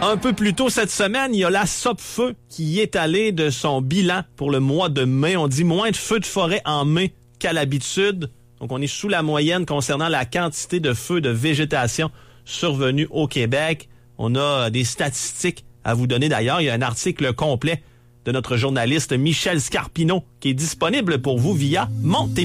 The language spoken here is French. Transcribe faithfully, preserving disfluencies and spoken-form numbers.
Un peu plus tôt cette semaine, il y a la Sopfeu qui est allée de son bilan pour le mois de mai. On dit moins de feux de forêt en mai qu'à l'habitude. Donc, on est sous la moyenne concernant la quantité de feux de végétation survenus au Québec. On a des statistiques à vous donner d'ailleurs. Il y a un article complet de notre journaliste Michel Scarpino qui est disponible pour vous via Montez